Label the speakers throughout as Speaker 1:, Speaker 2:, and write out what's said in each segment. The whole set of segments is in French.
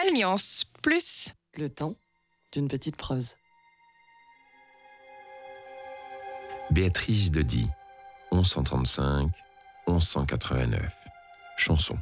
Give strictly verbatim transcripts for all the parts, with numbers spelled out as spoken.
Speaker 1: Alliance plus.
Speaker 2: Le temps d'une petite prose.
Speaker 3: Béatrice de Die, onze cent trente-cinq à onze cent quatre-vingt-neuf. Chanson.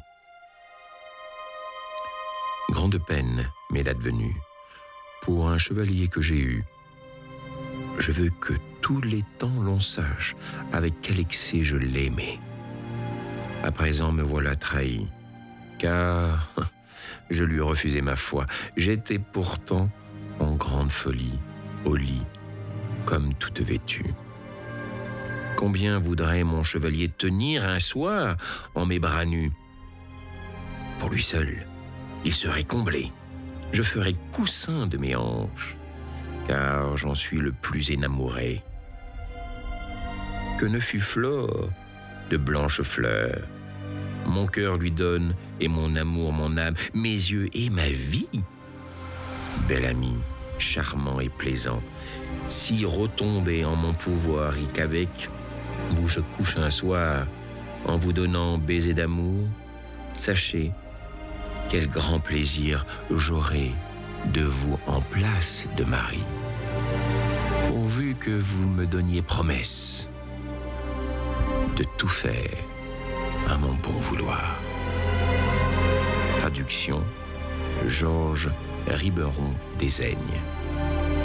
Speaker 3: Grande peine m'est advenue pour un chevalier que j'ai eu. Je veux que tous les temps l'on sache avec quel excès je l'aimais. À présent me voilà trahi, car je lui refusai ma foi. J'étais pourtant en grande folie, au lit, comme toute vêtue. Combien voudrait mon chevalier tenir un soir en mes bras nus? Pour lui seul, il serait comblé. Je ferai coussin de mes hanches, car j'en suis le plus énamouré. Que ne fût Flore de blanches fleurs, mon cœur lui donne, et mon amour, mon âme, mes yeux et ma vie. Bel ami, charmant et plaisant, si retombé en mon pouvoir et qu'avec vous je couche un soir, en vous donnant baiser d'amour, sachez quel grand plaisir j'aurai de vous en place de mari, pourvu que vous me donniez promesse de tout faire à mon bon vouloir. Traduction, Georges Riberon Desaigne.